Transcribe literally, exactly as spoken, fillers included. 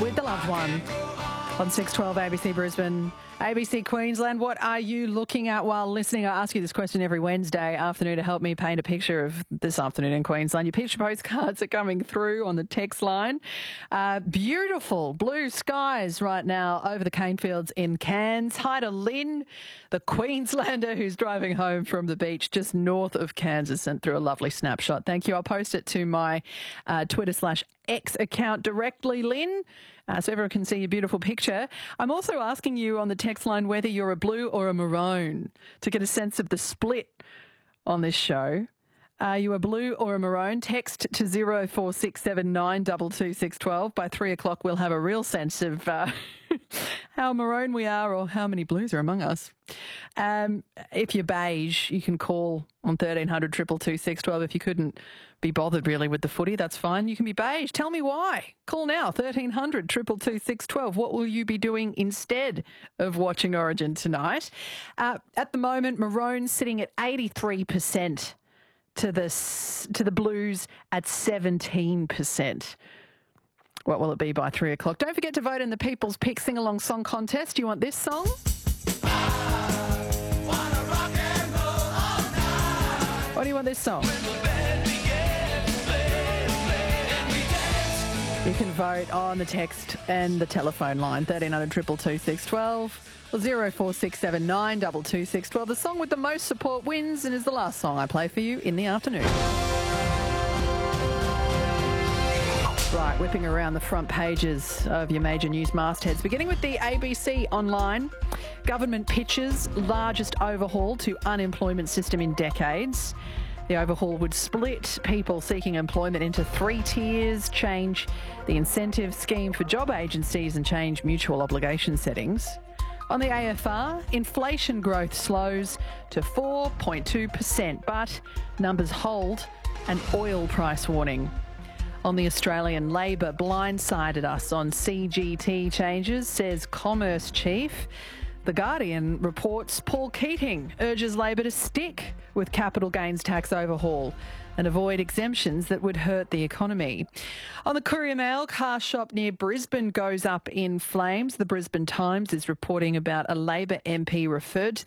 with the loved one on six twelve A B C Brisbane, A B C Queensland. What are you looking at while listening? I ask you this question every Wednesday afternoon to help me paint a picture of this afternoon in Queensland. Your picture postcards are coming through on the text line. Uh, beautiful blue skies right now over the cane fields in Cairns. Hi to Lynn, the Queenslander who's driving home from the beach just north of Cairns, has sent through a lovely snapshot. Thank you. I'll post it to my uh, Twitter slash X account directly, Lynn, uh, so everyone can see your beautiful picture. I'm also asking you on the text line whether you're a blue or a maroon to get a sense of the split on this show. Are you a blue or a maroon? Text to zero four six seven nine two two six one two. By three o'clock, we'll have a real sense of uh, how maroon we are or how many blues are among us. Um, if you're beige, you can call on thirteen hundred two two two six one two. If you couldn't be bothered really with the footy, that's fine. You can be beige. Tell me why. Call now, thirteen hundred two two two six one two. What will you be doing instead of watching Origin tonight? Uh, at the moment, maroon sitting at eighty-three percent. To the to the Blues at seventeen percent. What will it be by three o'clock? Don't forget to vote in the People's Pick Sing Along Song Contest. Do you want this song? Or do you want this song? You can vote on the text and the telephone line, thirteen hundred two two two six one two. zero four six seven nine two two six one two. The song with the most support wins and is the last song I play for you in the afternoon. Right, whipping around the front pages of your major news mastheads, beginning with the A B C online. Government pitches largest overhaul to unemployment system in decades. The overhaul would split people seeking employment into three tiers, change the incentive scheme for job agencies and change mutual obligation settings. On the A F R, inflation growth slows to four point two percent, but numbers hold an oil price warning. On the Australian, Labor blindsided us on C G T changes, says Commerce Chief. The Guardian reports Paul Keating urges Labor to stick with capital gains tax overhaul and avoid exemptions that would hurt the economy. On the Courier Mail, car shop near Brisbane goes up in flames. The Brisbane Times is reporting about a Labor M P referred to